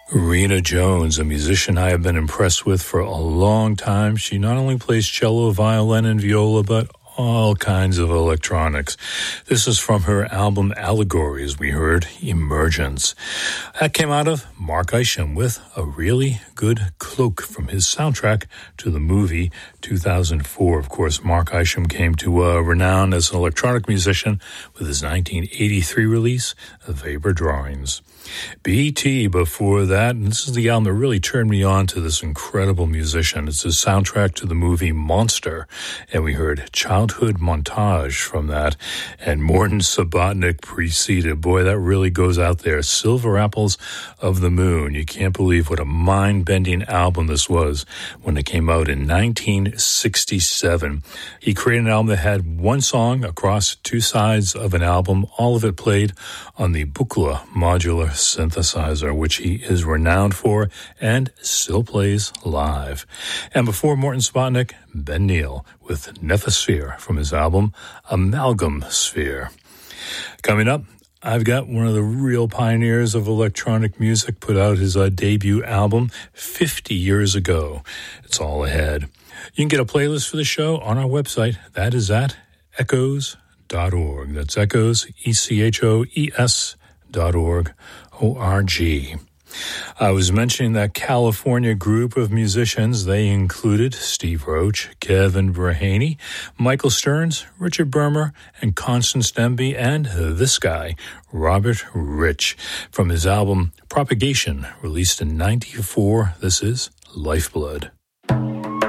Rena Jones, a musician I have been impressed with for a long time. She not only plays cello, violin, and viola, but all kinds of electronics. This is from her album Allegory, as we heard, Emergence. That came out of Mark Isham with A Really Good Cloak from his soundtrack to the movie 2004. Of course, Mark Isham came to renown as an electronic musician with his 1983 release, Vapor Drawings. B.T. before that, and this is the album that really turned me on to this incredible musician. It's the soundtrack to the movie Monster, and we heard Childhood Montage from that, and Morton Subotnick preceded. Boy, that really goes out there. Silver Apples of the Moon. You can't believe what a mind-bending album this was when it came out in 1967. He created an album that had one song across two sides of an album, all of it played on the Buchla modular synthesizer, which he is renowned for and still plays live. And before Morton Subotnick, Ben Neal with Nethosphere from his album Amalgam Sphere. Coming up, I've got one of the real pioneers of electronic music, put out his debut album 50 years ago. It's all ahead. You can get a playlist for the show on our website. That is at echoes.org. That's echoes, ECHOES.org. O-R-G. I was mentioning that California group of musicians. They included Steve Roach, Kevin Brahaney, Michael Stearns, Richard Bermer, and Constance Demby, and this guy, Robert Rich. From his album Propagation, released in '94, this is Lifeblood.